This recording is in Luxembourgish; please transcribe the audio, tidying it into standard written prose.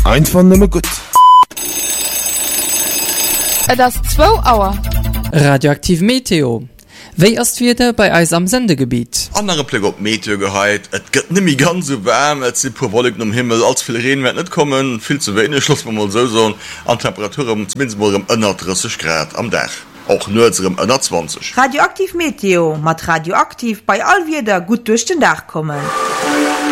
Einfach nimmer gut. Das 2 Auer. Radioaktiv Meteo. Wéi ass wieder bei eis am Sendegebiet? Andere Pläge op Meteo gehalt, et gëtt nimi ganz so warm, et si pur Wolken am Himmel, als viel Regen wird net kommen, viel zu wenig, schloss man mal so, an Temperatur zumindest mal 30 Grad am Dach. Auch nur 20. Radioaktiv Meteo, mat radioaktiv bei all wieder gut durch den Dach kommen.